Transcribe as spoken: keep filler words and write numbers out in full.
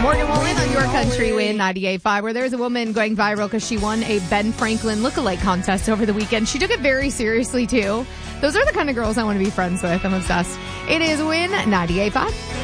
Morgan Wallen on Your Country Win ninety-eight point five, where there's a woman going viral because she won a Ben Franklin lookalike contest over the weekend. She took it very seriously, too. Those are the kind of girls I want to be friends with. I'm obsessed. It is Win ninety-eight point five.